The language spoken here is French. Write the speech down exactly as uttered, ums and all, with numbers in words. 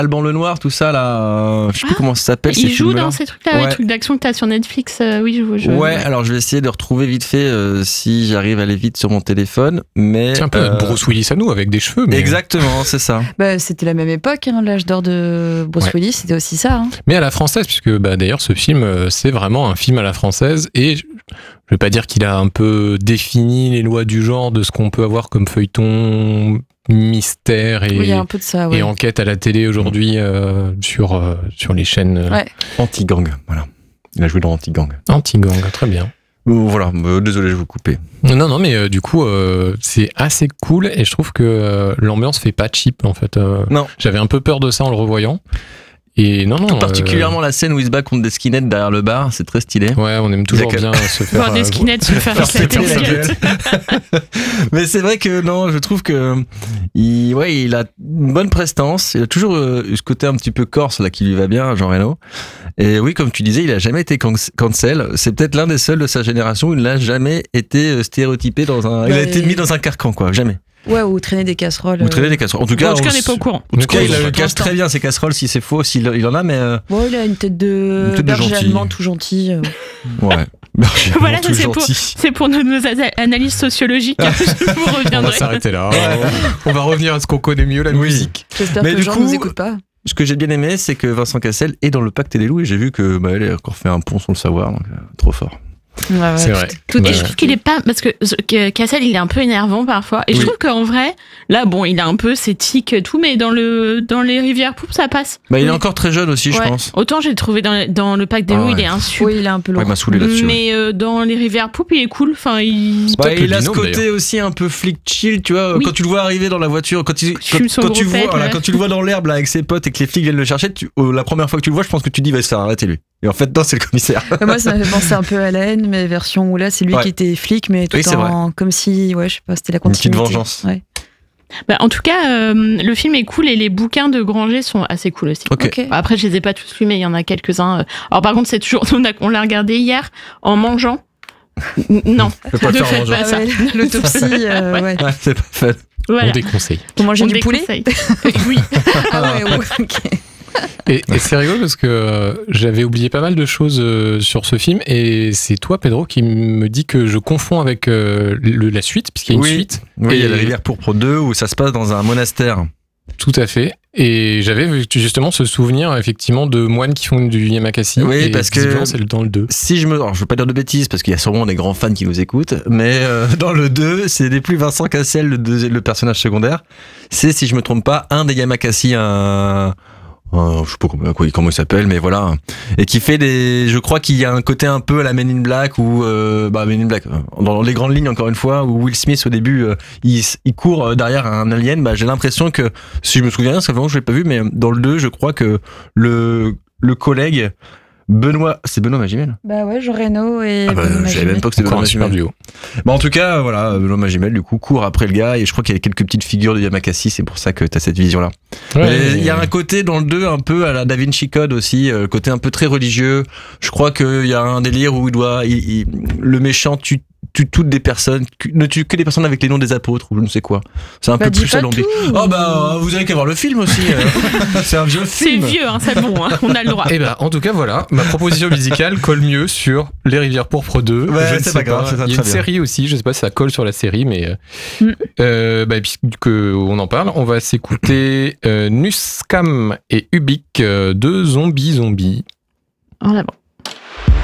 Alban Lenoir, tout ça là, je sais plus Ah, comment ça s'appelle. Il ces joue films-là. dans ces trucs-là, ouais. Ouais. Les trucs d'action que t'as sur Netflix. Euh, oui, je, je Ouais, ouais. alors je vais essayer de retrouver vite fait euh, si j'arrive à aller vite sur mon téléphone. Mais C'est un peu euh, notre Bruce Willis à nous avec des cheveux. Mais... Exactement, c'est ça. Bah, c'était la même époque, hein, l'âge d'or de Bruce Ouais. Willis, c'était aussi ça. Hein. Mais à la française, puisque bah, d'ailleurs ce film, euh, c'est vraiment un film à la française. Et je ne vais pas dire qu'il a un peu défini les lois du genre de ce qu'on peut avoir comme feuilleton, mystère et, Oui, il y a un peu de ça, ouais. et enquête à la télé aujourd'hui euh, sur, euh, sur les chaînes euh, Ouais. Anti-gang, voilà. Il a joué dans Anti-gang. anti-gang. Très bien. Euh, Voilà, euh, désolé, je vais vous couper. Non, non, mais euh, du coup, euh, c'est assez cool et je trouve que euh, l'ambiance fait pas cheap en fait. Euh, Non. J'avais un peu peur de ça en le revoyant. Et non, non. Tout particulièrement la scène où il se bat contre des skinheads derrière le bar, c'est très stylé. euh, ouais, on aime toujours D'accord. bien se faire. Voir des euh, skinheads se faire Faire éclater péter la la gueule. gueule. Mais c'est vrai que non, je trouve que il, ouais, il a une bonne prestance. Il a toujours euh, ce côté un petit peu corse là qui lui va bien, Jean Reno. Et oui, comme tu disais, il a jamais été can- cancel. C'est peut-être l'un des seuls de sa génération où il n'a jamais été euh, stéréotypé dans un. Il a Bah, été et- mis dans un carcan, quoi. Jamais. Ouais, ou traîner des casseroles. Ou traîner euh. des casseroles. En tout Bon, cas, en tout cas, on on n'est pas au courant. En tout cas, il a- Pour cache l'instant. très bien ses casseroles, si c'est faux, s'il il en a, mais euh, Bon, il a une tête de Une tête de berger gentil. allemand tout gentil. euh. ouais. Voilà, ça, tout c'est pour, gentil. c'est pour nos, nos a- analyses sociologiques. Je vous On va reviendrai. s'arrêter là. on va revenir à ce qu'on connaît mieux, la Oui. musique. J'espère Mais que du les gens coup- ne nous écoutent pas. Ce que j'ai bien aimé, c'est que Vincent Cassel est dans le Pacte des loups et j'ai vu que bah, elle a encore fait un pont sans le savoir, donc euh, trop fort. Ouais, ouais, C'est tout- vrai. Tout Bah, Et est je trouve qu'il est pas parce que que Cassel il est un peu énervant parfois et je Oui. trouve qu'en vrai là bon il a un peu ses tics et tout mais dans le dans les rivières poupes ça passe. Bah, il est Oui. encore très jeune aussi, je Ouais. pense. Autant j'ai trouvé dans, dans le Pacte des Ah loups ouais. il est insup. Oui, il est un peu Ouais, lourd. il m'a saoulé là-dessus. ouais. Mais euh, dans les rivières poupes il est cool. Enfin il Bah, Peut-être le il a ce binôme, côté d'ailleurs. aussi un peu flic chill, tu vois. Oui. Quand tu le vois arriver dans la voiture, quand, il, fume quand, son quand gros tu vois, pet, voilà, ouais. quand tu le vois dans l'herbe là avec ses potes et que les flics viennent le chercher, tu, oh, la première fois que tu le vois, je pense que tu dis, va se faire arrêter lui. Et en fait, non, c'est le commissaire. Euh, Moi, ça m'a fait penser un peu à la haine, mais version où là, c'est lui Ouais. qui était flic, mais tout Oui, c'est en comme si, ouais, je sais pas, c'était la Une petite continuité. vengeance. Ouais. Bah, en tout cas euh, le film est cool et les bouquins de Granger sont assez cool aussi. Ok. Ok. Après je les ai pas tous lus mais il y en a quelques-uns. Alors par contre c'est toujours on, a- on l'a regardé hier en mangeant. N- Non, Faut pas le ne faire en faites mangeant. pas ça. Ah ouais, l'autopsie, euh, Ouais. ouais. Ouais, c'est pas fun. Voilà. On déconseille. Pour manger On du poulet. déconseille. Oui. Ah ouais, ouais, ok. Et, et c'est rigolo parce que euh, j'avais oublié pas mal de choses euh, sur ce film et c'est toi, Pedro, qui me dit que je confonds avec euh, le- la suite, puisqu'il y a une Oui. suite. Oui, il y a Et- la rivière pourpre deux où ça se passe dans un monastère. Tout à fait. Et j'avais justement ce souvenir, effectivement, de moines qui font du yamakasi. Oui, et parce que- visiblement, c'est dans le deux. Si je me, alors je veux pas dire de bêtises parce qu'il y a sûrement des grands fans qui nous écoutent, mais euh, dans le deux, c'est des plus Vincent Cassel, le, deuxi- le personnage secondaire. C'est, si je me trompe pas, un des Yamakasi, un, un- je sais pas comment, quoi- comment il s'appelle, mais voilà, et qui fait des, je crois qu'il y a un côté un peu à la Men in Black ou euh, bah Men in Black, dans les grandes lignes encore une fois, où Will Smith au début, euh, il, s- il court derrière un alien. Bah j'ai l'impression que, si je me souviens bien, ça fait longtemps que je l'ai pas vu, mais dans le deux, je crois que le le collègue Benoît, c'est Benoît Magimel. Bah ouais, Jean Reno et. Ah bah, Benoît je savais Magimel. même pas que c'était Encore Benoît un super Magimel. duo. Bah en tout cas, voilà, Benoît Magimel du coup court après le gars et je crois qu'il y a quelques petites figures de Yamakasi, c'est pour ça que t'as cette vision là. Ouais, Il y a un côté dans le deux un peu à la Da Vinci Code aussi, euh, côté un peu très religieux. Je crois qu'il y a un délire où il doit, il, il- le méchant tue, tue toutes des personnes, ne tue que des personnes avec les noms des apôtres ou je ne sais quoi. C'est un Bah, peu dis plus pas alambiqué. tout. Oh bah vous avez qu'à voir le film aussi. euh. C'est un vieux C'est film. vieux, hein, c'est bon, hein, on a le droit. Et ben, en tout cas, voilà, ma proposition musicale colle mieux sur Les Rivières Pourpres deux. Ouais, je ne c'est sais pas grave, c'est ça, Il y a très une bien. série aussi, je sais pas si ça colle sur la série, mais euh, Mm. euh, bah, puisque on en parle, on va s'écouter euh, Nuskam et Ubik, euh, deux zombies zombies. En avant.